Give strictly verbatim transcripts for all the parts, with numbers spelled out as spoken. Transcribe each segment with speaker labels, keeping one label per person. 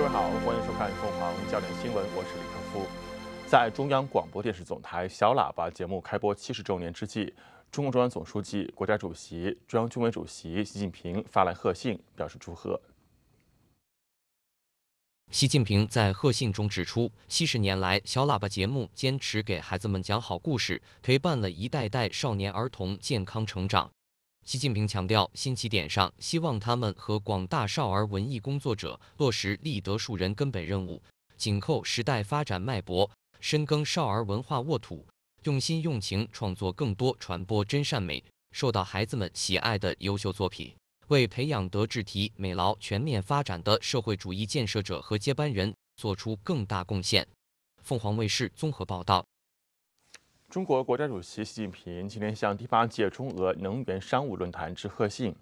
Speaker 1: 位好，欢迎收看凤凰焦点新闻，我是李克夫。在中央广播电视总台小喇叭节目开播七十周年之际，中共中央总书记、国家主席、中央军委主席习近平发来贺信，表示祝贺。
Speaker 2: 习近平在贺信中指出，七十年来，小喇叭节目坚持给孩子们讲好故事，陪伴了一代代少年儿童健康成长。习近平强调，新起点上，希望他们和广大少儿文艺工作者落实立德树人根本任务，紧扣时代发展脉搏，深耕少儿文化沃土，用心用情创作更多传播真善美、受到孩子们喜爱的优秀作品，为培养德智体美劳全面发展的社会主义建设者和接班人做出更大贡献。凤凰卫视综合报道。
Speaker 1: 中国国家主席习近平今天向第八届中俄能源商务论坛致贺信。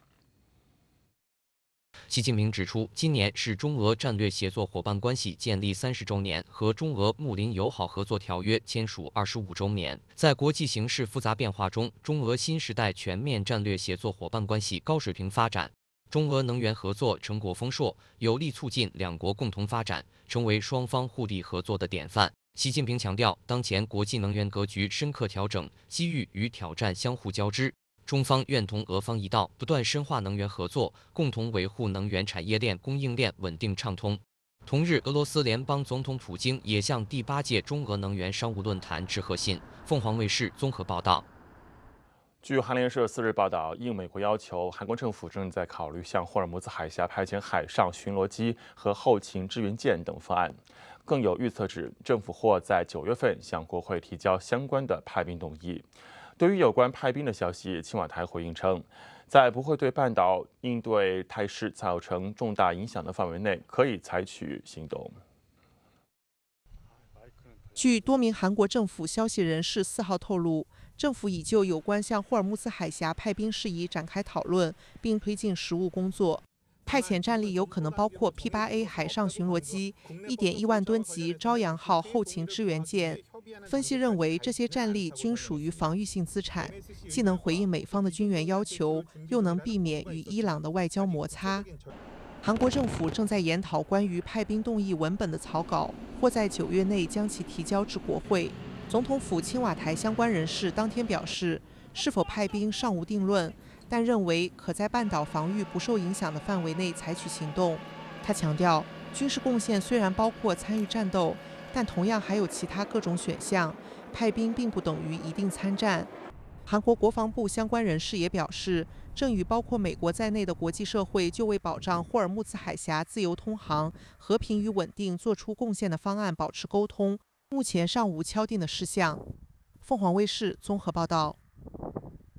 Speaker 2: 习近平指出，今年是中俄战略协作伙伴关系建立三十周年和中俄睦邻友好合作条约签署二十五周年。在国际形势复杂变化中，中俄新时代全面战略协作伙伴关系高水平发展，中俄能源合作成果丰硕，有力促进两国共同发展，成为双方互利合作的典范。习近平强调，当前国际能源格局深刻调整，机遇与挑战相互交织。中方愿同俄方一道，不断深化能源合作，共同维护能源产业链供应链稳定畅通。同日，俄罗斯联邦总统普京也向第八届中俄能源商务论坛致贺信。凤凰卫视综合报道。
Speaker 1: 据韩联社四日报道，应美国要求，韩国政府正在考虑向霍尔木兹海峡派遣海上巡逻机和后勤支援舰等方案。更有预测指，政府或在九月份向国会提交相关的派兵动议。对于有关派兵的消息，青瓦台回应称，在不会对半岛应对态势造成重大影响的范围内，可以采取行动。
Speaker 3: 据多名韩国政府消息人士四号透露，政府已就有关向霍尔木兹海峡派兵事宜展开讨论，并推进实务工作。派遣战力有可能包括 P 八 A 海上巡逻机、一点一万吨级朝阳号后勤支援舰。分析认为，这些战力均属于防御性资产，既能回应美方的军援要求，又能避免与伊朗的外交摩擦。韩国政府正在研讨关于派兵动议文本的草稿，或在九月内将其提交至国会。总统府青瓦台相关人士当天表示，是否派兵尚无定论，但认为可在半岛防御不受影响的范围内采取行动。他强调，军事贡献虽然包括参与战斗，但同样还有其他各种选项，派兵并不等于一定参战。韩国国防部相关人士也表示，正与包括美国在内的国际社会就为保障霍尔木兹海峡自由通航、和平与稳定做出贡献的方案保持沟通，目前尚无敲定的事项。凤凰卫视综合报道。